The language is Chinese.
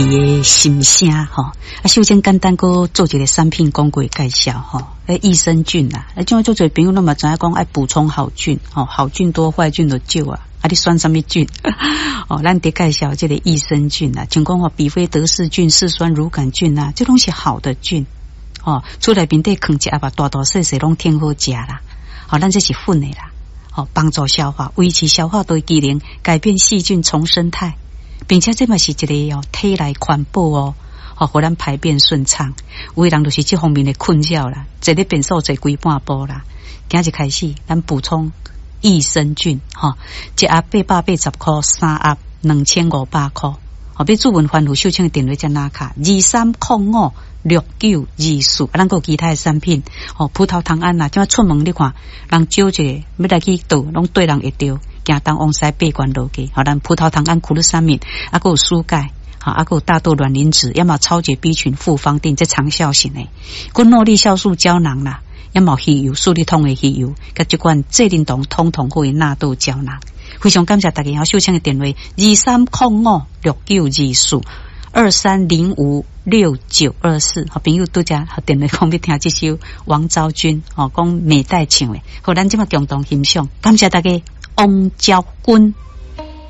的心声吼，首先简单个做一个产品广告介绍吼。益生菌啦，种做做朋友那么知影讲爱补充好菌吼，好菌多坏菌就少啊。你选什么菌？咱得介绍这个益生菌啦，像讲比菲德氏菌、嗜酸乳杆菌啊，这拢是好的菌出来面底放一把大大细细拢挺好食啦。咱这是粉的啦，帮助消化，维持消化的机能，改变细菌重生态，并且这嘛是一个体内环保互咱排便顺畅。有的人就是这方面的困扰啦，坐咧便所坐规半步啦。今日开始，咱补充益生菌一盒880块，3盒2500块。要注文欢呼秀清的电话在哪卡？23056924，咱还有其他的产品葡萄糖胺啦，怎出门你看，人少一个要来去倒，拢对人会着，行东往西8关路去。咱葡萄糖胺、苦鲁沙米，还有蔬钙。还有大豆卵磷脂，要么超解 B 群、复方定，这长效型的，跟诺丽酵素胶囊啦，要么鱼油、素力通的鱼油，甲这款这灵酮通通会纳豆胶囊。非常感谢大家，秀清的电话23056924，23056924，好朋友拄则电话讲要听这首王昭君讲美代唱的，互咱这么共同欣赏，感谢大家，王昭君。